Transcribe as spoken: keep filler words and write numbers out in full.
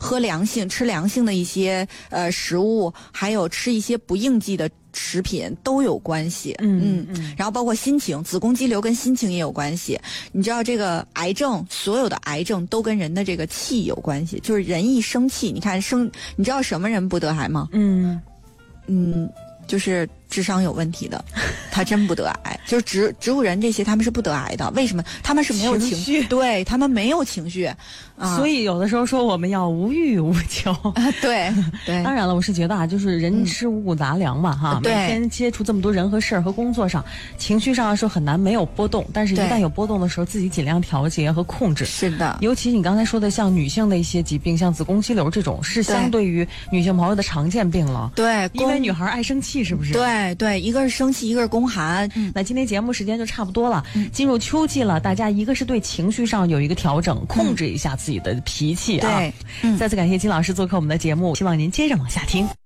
喝凉性、吃凉性的一些呃食物，还有吃一些不应季的食品都有关系。 嗯嗯，然后包括心情，子宫肌瘤跟心情也有关系。你知道这个癌症，所有的癌症都跟人的这个气有关系，就是人一生气，你看生，你知道什么人不得癌吗？ 嗯嗯，就是智商有问题的，他真不得癌。就是植植物人这些，他们是不得癌的。为什么？他们是没有情绪，对他们没有情绪啊。 所以有的时候说我们要无欲无求。 啊，对对。 当然了，我是觉得啊，就是人吃五谷杂粮嘛，哈， 对每天接触这么多人和事儿和工作上，情绪上说很难没有波动，但是一旦有波动的时候，自己尽量调节和控制。 是的。 尤其你刚才说的，像女性的一些疾病，像子宫肌瘤这种，是相对于女性朋友的常见病了。 对， 因为女孩爱生气，是不是？ 对对，一个是生气，一个是宫寒。 嗯，那今天节目时间就差不多了，嗯、进入秋季了，大家一个是对情绪上有一个调整，控制一下自己的脾气啊。 对，嗯、 再次感谢金老师做客我们的节目，希望您接着往下听。